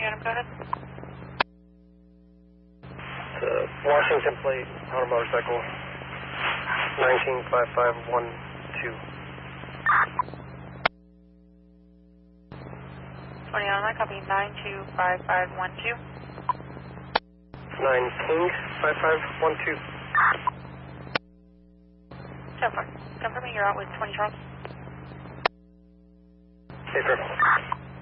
Adam, go ahead. Washington plate, Honda motorcycle, 195512. 20 on that, copy 925512. 195512. 10-4. Confirming you're out with 20 Charles. Paper.